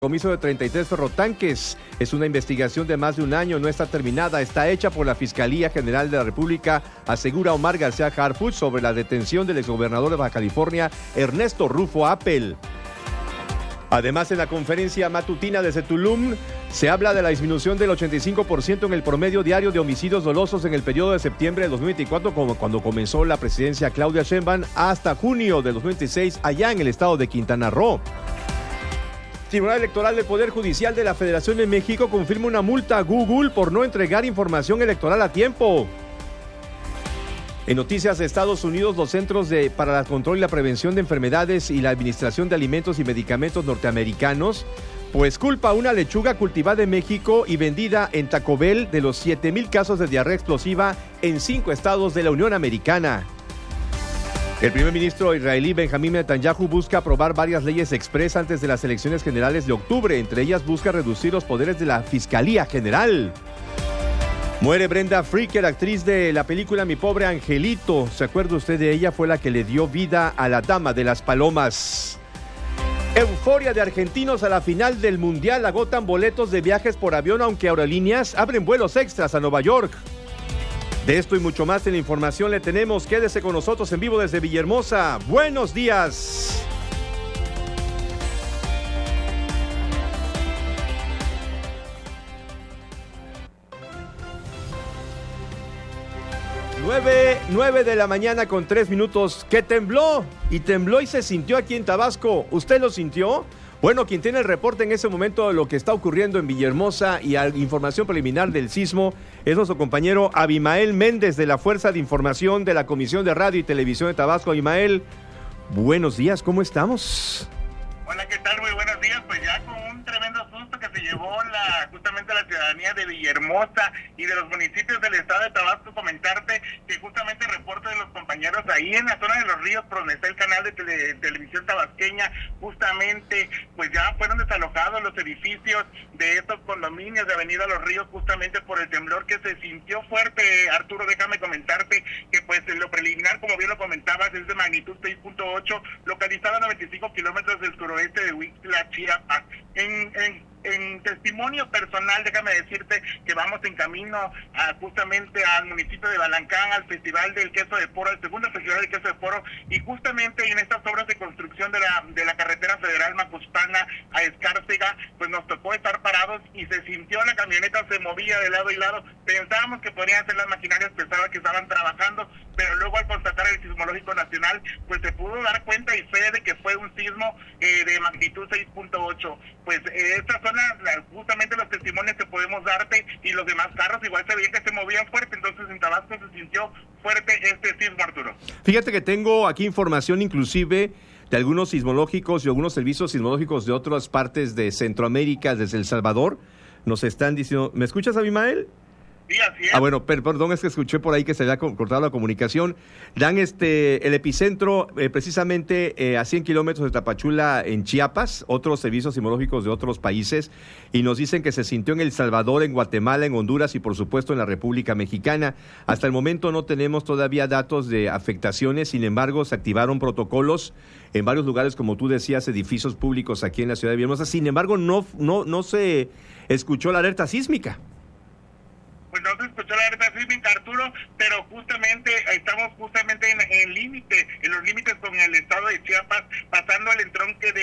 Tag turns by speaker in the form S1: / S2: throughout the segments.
S1: Comiso de 33 ferrotanques. Es una investigación de más de un año, no está terminada, está hecha por la Fiscalía General de la República, asegura Omar García Harfuch sobre la detención del exgobernador de Baja California, Ernesto Rufo Appel. Además, en la conferencia matutina desde Tulum, se habla de la disminución del 85% en el promedio diario de homicidios dolosos en el periodo de septiembre de 2024, como cuando comenzó la presidencia Claudia Sheinbaum, hasta junio de 2026, allá en el estado de Quintana Roo. Tribunal Electoral del Poder Judicial de la Federación de México confirma una multa a Google por no entregar información electoral a tiempo. En noticias de Estados Unidos, los Centros para el Control y la Prevención de Enfermedades y la Administración de Alimentos y Medicamentos norteamericanos, pues culpa a una lechuga cultivada en México y vendida en Taco Bell de los 7,000 casos de diarrea explosiva en 5 estados de la Unión Americana. El primer ministro israelí Benjamín Netanyahu busca aprobar varias leyes express antes de las elecciones generales de octubre. Entre ellas busca reducir los poderes de la Fiscalía General. Muere Brenda Fricker, actriz de la película Mi Pobre Angelito. ¿Se acuerda usted de ella? Fue la que le dio vida a la Dama de las Palomas. Euforia de argentinos a la final del Mundial. Agotan boletos de viajes por avión, aunque aerolíneas abren vuelos extras a Nueva York. De esto y mucho más en la información le tenemos. Quédese con nosotros en vivo desde Villahermosa. ¡Buenos días! Nueve de la mañana con 3 minutos. Que tembló y se sintió aquí en Tabasco. ¿Usted lo sintió? Bueno, quien tiene el reporte en ese momento de lo que está ocurriendo en Villahermosa y información preliminar del sismo es nuestro compañero Abimael Méndez de la Fuerza de Información de la Comisión de Radio y Televisión de Tabasco. Abimael, buenos días, ¿cómo estamos?
S2: Hola, ¿qué tal? Muy buenos días. Pues ya con un tremendo susto que se llevó justamente la ciudadanía de Villahermosa y de los municipios del estado de Tabasco. Comentarte que justamente el reporte de los compañeros ahí en la zona de los ríos, por donde está el canal de televisión tabasqueña, justamente pues ya fueron desalojados los edificios de estos condominios de Avenida Los Ríos, justamente por el temblor que se sintió fuerte. Arturo, déjame comentarte que pues en lo preliminar, como bien lo comentabas, es de magnitud 6.8, localizado a 95 kilómetros del suroeste de Huixtla, Chiapas. En testimonio personal, déjame decirte que vamos en camino justamente al municipio de Balancán, al Festival del Queso de Poro, el segundo Festival del Queso de Poro, y justamente en estas obras de construcción de la carretera federal Macuspana a Escárcega, pues nos tocó estar parados y se sintió la camioneta, se movía de lado y lado. Pensábamos que podrían ser las maquinarias pesadas que estaban trabajando, pero luego al constatar el Sismológico Nacional, pues se pudo dar cuenta y fe de que fue un sismo de magnitud 6.8. Pues esta zona, justamente los testimonios que podemos darte y los demás carros igual se veían que se movían fuerte, entonces en Tabasco se sintió fuerte este sismo, Arturo.
S1: Fíjate que tengo aquí información inclusive de algunos sismológicos y algunos servicios sismológicos de otras partes de Centroamérica, desde El Salvador, nos están diciendo... ¿Me escuchas, Abimael?
S2: Sí, así es.
S1: Bueno, perdón, es que escuché por ahí que se había cortado la comunicación. Dan el epicentro precisamente a 100 kilómetros de Tapachula, en Chiapas, otros servicios sismológicos de otros países, y nos dicen que se sintió en El Salvador, en Guatemala, en Honduras y por supuesto en la República Mexicana. Hasta el momento no tenemos todavía datos de afectaciones, sin embargo se activaron protocolos en varios lugares, como tú decías, edificios públicos aquí en la ciudad de Villahermosa. Sin embargo, no se escuchó la alerta sísmica.
S2: Pues no se escuchó la alerta sísmica, Arturo, pero justamente estamos en límite, en los límites con el estado de Chiapas, pasando el entronque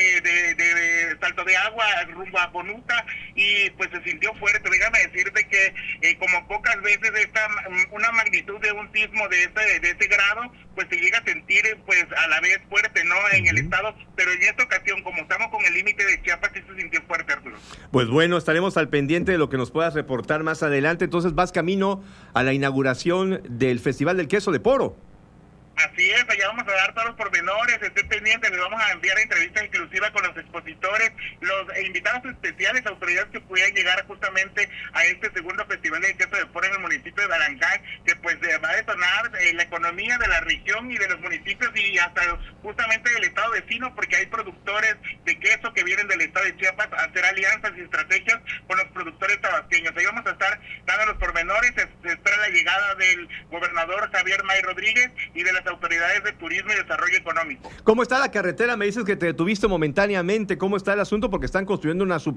S2: de Salto de Agua rumbo a Ponuta, y pues se sintió fuerte. Déjame decirte que como pocas veces una magnitud de un sismo de ese grado, pues se llega a sentir pues a la vez fuerte, ¿no? En el estado, pero en esta ocasión, como estamos con el límite de Chiapas, sí se sintió fuerte, Arturo.
S1: Pues bueno, estaremos al pendiente de lo que nos puedas reportar más adelante. Entonces vas camino a la inauguración del Festival del Queso de Poro.
S2: Así es, allá vamos a dar todos los pormenores, estén pendientes, les vamos a enviar entrevistas exclusivas con los expositores, los invitados especiales, autoridades que pudieran llegar justamente a este segundo Festival del Queso de Poro en el municipio de Balancán, que pues va a detonar la economía de la región y de los municipios y hasta justamente del estado vecino, porque hay productores de queso que vienen del estado de Chiapas a hacer alianzas y estrategias con los productores tabasqueños. Ahí vamos a estar dando los pormenores, se espera la llegada llegada del gobernador Javier May Rodríguez y de las autoridades de Turismo y Desarrollo Económico.
S1: ¿Cómo está la carretera? Me dices que te detuviste momentáneamente. ¿Cómo está el asunto? Porque están construyendo una